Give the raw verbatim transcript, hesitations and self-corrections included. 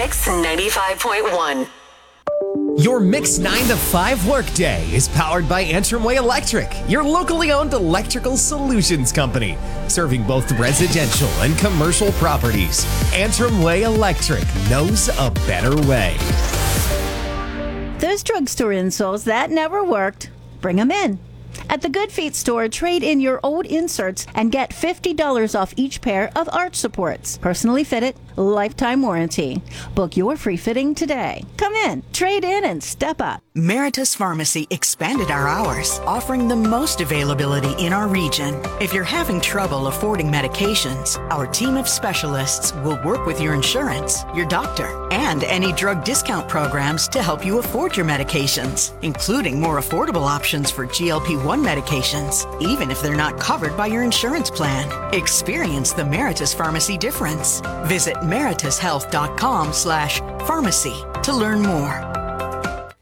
Mix ninety-five point one. Your Mix nine to five workday is powered by Antrim Way Electric, your locally owned electrical solutions company, serving both residential and commercial properties. Antrim Way Electric knows a better way. Those drugstore insoles that never worked, bring them in. At the Good Feet store, trade in your old inserts and get fifty dollars off each pair of arch supports. Personally fitted, lifetime warranty. Book your free fitting today. Come in, trade in, and step up. Meritus Pharmacy expanded our hours, offering the most availability in our region. If you're having trouble affording medications, our team of specialists will work with your insurance, your doctor, and any drug discount programs to help you afford your medications, including more affordable options for G L P one medications, even if they're not covered by your insurance plan. Experience the Meritus Pharmacy difference. Visit meritus health dot com slash pharmacy to learn more.